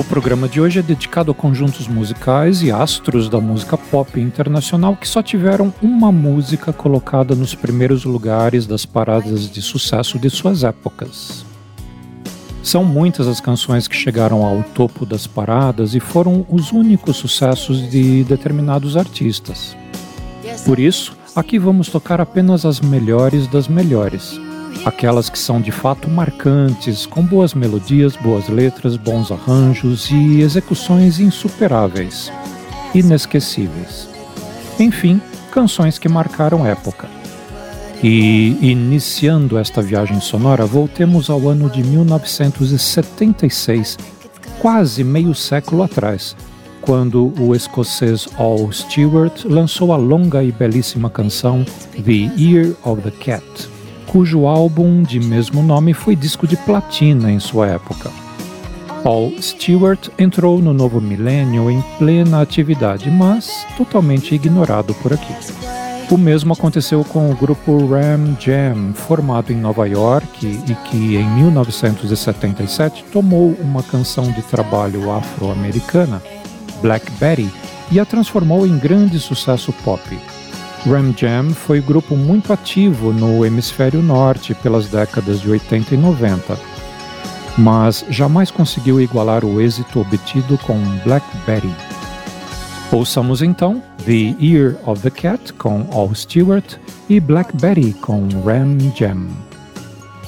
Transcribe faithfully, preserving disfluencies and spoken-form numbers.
O programa de hoje é dedicado a conjuntos musicais e astros da música pop internacional que só tiveram uma música colocada nos primeiros lugares das paradas de sucesso de suas épocas. São muitas as canções que chegaram ao topo das paradas e foram os únicos sucessos de determinados artistas. Por isso, aqui vamos tocar apenas as melhores das melhores. Aquelas que são de fato marcantes, com boas melodias, boas letras, bons arranjos e execuções insuperáveis, inesquecíveis. Enfim, canções que marcaram época. E, iniciando esta viagem sonora, voltemos ao ano de mil novecentos e setenta e seis, quase meio século atrás, quando o escocês Al Stewart lançou a longa e belíssima canção The Year of the Cat, cujo álbum de mesmo nome foi disco de platina em sua época. Al Stewart entrou no novo milênio em plena atividade, mas totalmente ignorado por aqui. O mesmo aconteceu com o grupo Ram Jam, formado em Nova York e que em mil novecentos e setenta e sete tomou uma canção de trabalho afro-americana, Black Betty, e a transformou em grande sucesso pop. Ram Jam foi grupo muito ativo no hemisfério norte pelas décadas de oitenta e noventa, mas jamais conseguiu igualar o êxito obtido com Black Betty. Ouçamos então The Year of the Cat com Al Stewart e Black Betty com Ram Jam.